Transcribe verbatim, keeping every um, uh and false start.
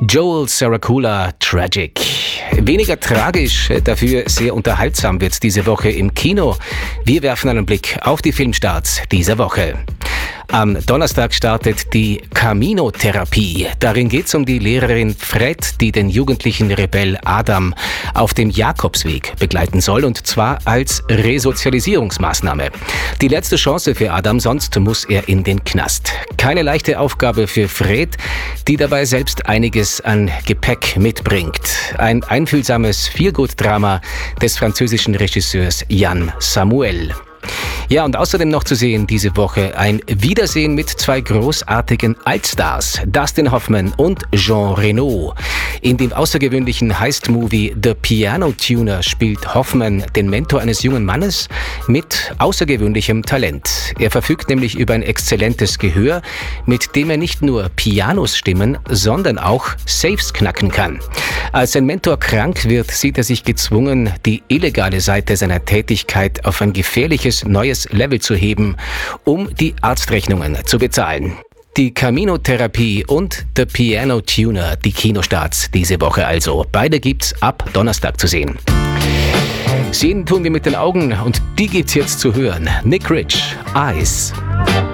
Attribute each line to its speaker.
Speaker 1: Joel Saracula, Tragic. Weniger tragisch, dafür sehr unterhaltsam wird's diese Woche im Kino. Wir werfen einen Blick auf die Filmstarts dieser Woche. Am Donnerstag startet die Camino-Therapie. Darin geht es um die Lehrerin Fred, die den jugendlichen Rebell Adam auf dem Jakobsweg begleiten soll, und zwar als Resozialisierungsmaßnahme. Die letzte Chance für Adam, sonst muss er in den Knast. Keine leichte Aufgabe für Fred, die dabei selbst einiges an Gepäck mitbringt. Ein einfühlsames Feelgood-Drama des französischen Regisseurs Yann Samuel. Ja, und außerdem noch zu sehen diese Woche ein Wiedersehen mit zwei großartigen Altstars, Dustin Hoffman und Jean Reno. In dem außergewöhnlichen Heist-Movie The Piano Tuner spielt Hoffman den Mentor eines jungen Mannes mit außergewöhnlichem Talent. Er verfügt nämlich über ein exzellentes Gehör, mit dem er nicht nur Pianos stimmen, sondern auch Safes knacken kann. Als sein Mentor krank wird, sieht er sich gezwungen, die illegale Seite seiner Tätigkeit auf ein gefährliches neues Level zu heben, um die Arztrechnungen zu bezahlen. Die Camino-Therapie und The Piano Tuner, die Kinostarts diese Woche also. Beide gibt's ab Donnerstag zu sehen. Sehen tun wir mit den Augen, und die gibt's jetzt zu hören. Nick Rich, Eyes.